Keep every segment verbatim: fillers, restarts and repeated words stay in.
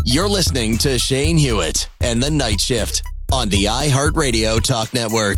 You're listening to Shane Hewitt and the Night Shift on the iHeartRadio Talk Network.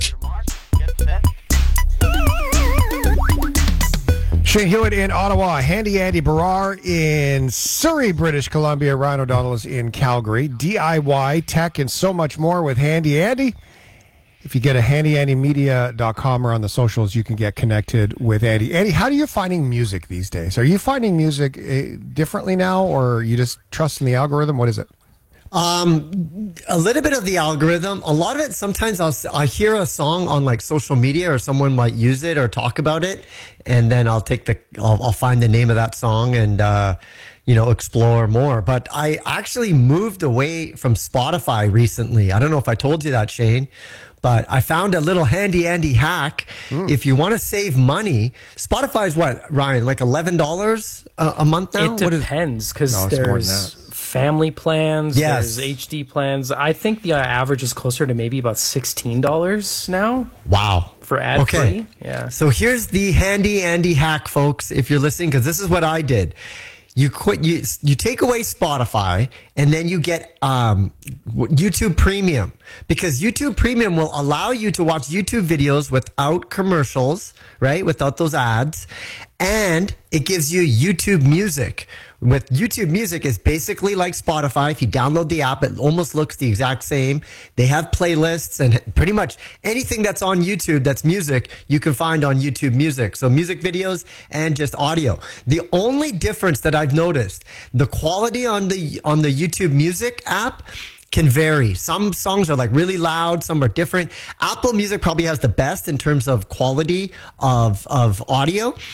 Shane Hewitt in Ottawa, Handy Andy Barrar in Surrey, British Columbia, Ryan O'Donnell is in Calgary. D I Y, tech, and so much more with Handy Andy. If you get a handy andy media dot com or on the socials, you can get connected with Andy. Andy, how are you finding music these days? Are you finding music uh, differently now, or are you just trusting the algorithm? What is it? Um, a little bit of the algorithm. A lot of it, sometimes I'll I hear a song on like social media, or someone might use it or talk about it, and then I'll take the I'll, I'll find the name of that song and uh, you know, explore more. But I actually moved away from Spotify recently. I don't know if I told you that, Shane, but I found a little handy Andy hack. Mm. If you want to save money, Spotify is what, Ryan, like eleven dollars a, a month now? It depends, because no, there's family plans, yes. there's H D plans. I think the uh, average is closer to maybe about sixteen dollars now. Wow. For ad okay. free. Yeah. So here's the handy Andy hack, folks, if you're listening, because this is what I did. You quit. You you take away Spotify, and then you get um, YouTube Premium, because YouTube Premium will allow you to watch YouTube videos without commercials, right? Without those ads, and it gives you YouTube Music. With YouTube Music, is basically like Spotify. If you download the app, it almost looks the exact same. They have playlists, and pretty much anything that's on YouTube that's music, you can find on YouTube Music. So music videos and just audio. The only difference that I've noticed, the quality on the on the YouTube Music app can vary. Some songs are like really loud, some are different. Apple Music probably has the best in terms of quality of of audio.